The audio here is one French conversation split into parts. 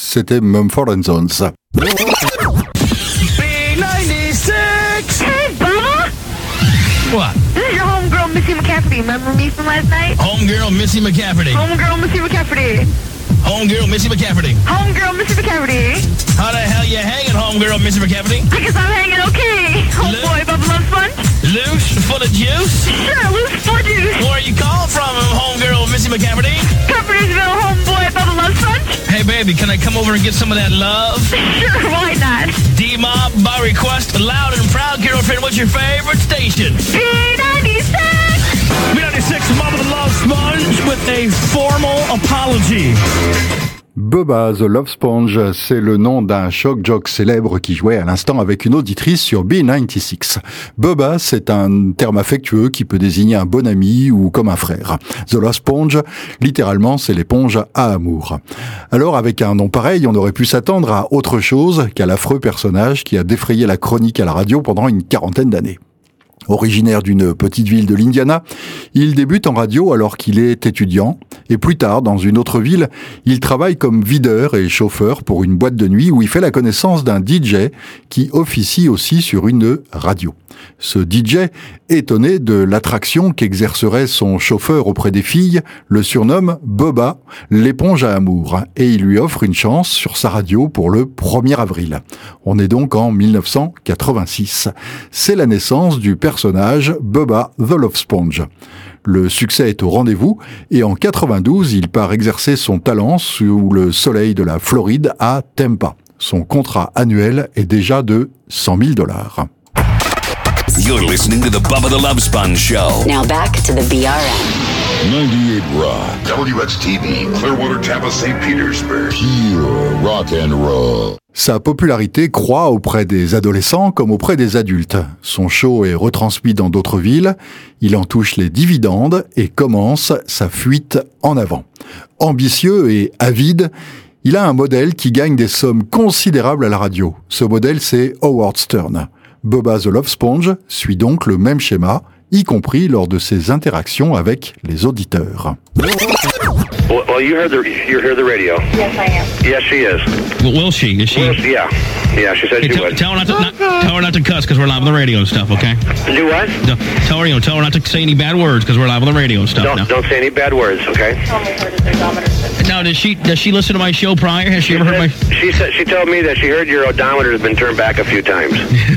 c'était Mumford & Sons. B96! Hey, Bubba! What? This is your homegirl, Missy McCafferty. Remember me from last night? Homegirl Missy McCafferty. Homegirl, Missy McCafferty. Homegirl Missy McCafferty. Homegirl, Missy McCafferty. How the hell you hanging, homegirl Missy McCafferty? I guess I'm hanging okay. Homeboy, Bubba loves fun. Loose, full of juice? Sure, loose for juice. Where you calling from, homegirl Missy McCafferty? Coverdalesville, homeboy, Bubba loves fun. Hey, baby, can I come over and get some of that love? Sure, why not? D-Mob, by request, loud and proud girlfriend, what's your favorite station? B96! B96, Mom of the Love Sponge with a formal apology. Bubba the Love Sponge, c'est le nom d'un shock jock célèbre qui jouait à l'instant avec une auditrice sur B96. Bubba, c'est un terme affectueux qui peut désigner un bon ami ou comme un frère. The Love Sponge, littéralement, c'est l'éponge à amour. Alors, avec un nom pareil, on aurait pu s'attendre à autre chose qu'à l'affreux personnage qui a défrayé la chronique à la radio pendant une quarantaine d'années. Originaire d'une petite ville de l'Indiana, il débute en radio alors qu'il est étudiant et plus tard, dans une autre ville, il travaille comme videur et chauffeur pour une boîte de nuit où il fait la connaissance d'un DJ qui officie aussi sur une radio. Ce DJ, étonné de l'attraction qu'exercerait son chauffeur auprès des filles, le surnomme Bubba, l'éponge à amour, et il lui offre une chance sur sa radio pour le 1er avril. On est donc en 1986. C'est la naissance du personnage Bubba the Love Sponge. Le succès est au rendez-vous et en 92, il part exercer son talent sous le soleil de la Floride à Tampa. Son contrat annuel est déjà de $100,000. You're listening to the Bubba the Love Sponge Show. Now back to the BRN. 98 Rock. WXTV, Clearwater, Tampa, St. Petersburg. Pure rock and roll. Sa popularité croît auprès des adolescents comme auprès des adultes. Son show est retransmis dans d'autres villes, il en touche les dividendes et commence sa fuite en avant. Ambitieux et avide, il a un modèle qui gagne des sommes considérables à la radio. Ce modèle, c'est Howard Stern. Bubba the Love Sponge suit donc le même schéma, y compris lors de ses interactions avec les auditeurs. Well, you heard the radio. Yes, I am. Yes, she is. Well, will she? Is she? Well, yeah, she said Hey, she would. tell her not to cuss because we're live on the radio and stuff, okay? Do what? Tell her not to say any bad words because we're live on the radio and stuff now. Don't say any bad words, okay? Only heard his odometer. Now, does she listen to my show prior? Has she ever heard my... She told me that she heard your odometer has been turned back a few times.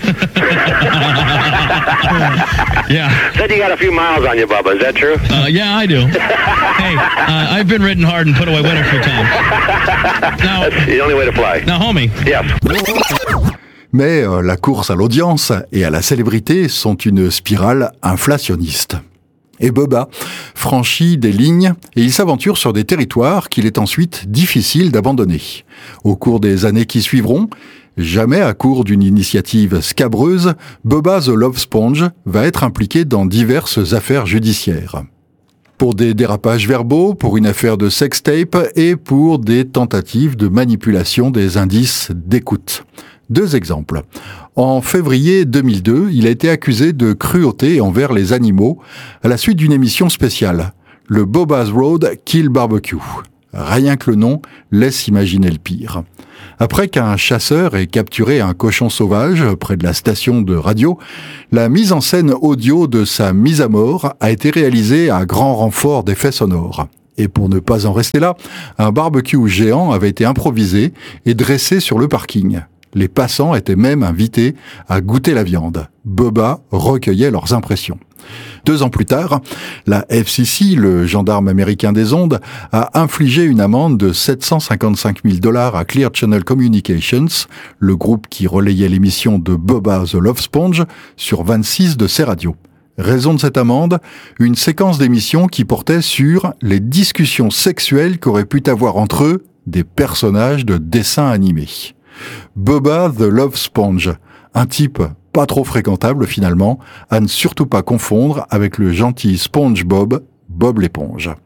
Yeah. Said you got a few miles on you, Bubba. Is that true? Yeah, I do. Hey, I've been ridden hard and put away wet a few times. Now, That's the only way to fly. now, homie. Yes. Mais la course à l'audience et à la célébrité sont une spirale inflationniste. Et Bubba franchit des lignes et il s'aventure sur des territoires qu'il est ensuite difficile d'abandonner. Au cours des années qui suivront, jamais à court d'une initiative scabreuse, Bubba the Love Sponge va être impliqué dans diverses affaires judiciaires. Pour des dérapages verbaux, pour une affaire de sextape et pour des tentatives de manipulation des indices d'écoute. 2 exemples. En février 2002, il a été accusé de cruauté envers les animaux à la suite d'une émission spéciale, le Bubba's Road Kill Barbecue. Rien que le nom laisse imaginer le pire. Après qu'un chasseur ait capturé un cochon sauvage près de la station de radio, la mise en scène audio de sa mise à mort a été réalisée à grand renfort d'effets sonores. Et pour ne pas en rester là, un barbecue géant avait été improvisé et dressé sur le parking. Les passants étaient même invités à goûter la viande. Bubba recueillait leurs impressions. 2 ans plus tard, la FCC, le gendarme américain des ondes, a infligé une amende de $755,000 à Clear Channel Communications, le groupe qui relayait l'émission de Bubba the Love Sponge sur 26 de ses radios. Raison de cette amende, une séquence d'émissions qui portait sur les discussions sexuelles qu'auraient pu avoir entre eux des personnages de dessins animés. Bubba the Love Sponge, un type pas trop fréquentable finalement, à ne surtout pas confondre avec le gentil SpongeBob, Bob l'éponge.